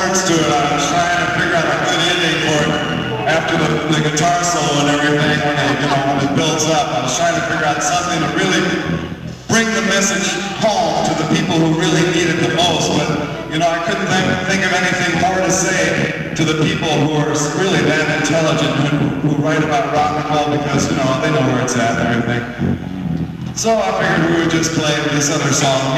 words to it. I was trying to figure out a good ending for it after the guitar solo and everything, when it builds up. I was trying to figure out something to really bring the message home to the people who really need it the most. But, I couldn't think of anything more to say to the people who are really that intelligent, who write about rock and roll, because, they know where it's at and everything. So I figured we would just play this other song.